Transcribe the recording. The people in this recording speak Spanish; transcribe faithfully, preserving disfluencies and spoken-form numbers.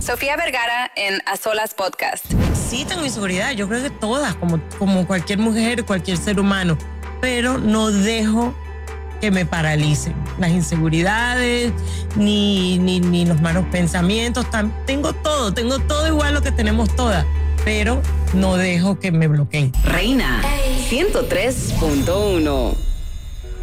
Sofía Vergara en A Solas Podcast. Sí, tengo inseguridad. Yo creo que todas, como, como cualquier mujer, cualquier ser humano. Pero no dejo que me paralicen las inseguridades, ni, ni, ni los malos pensamientos. Tengo todo, tengo todo igual lo que tenemos todas. Pero no dejo que me bloqueen. Reina ciento tres punto uno.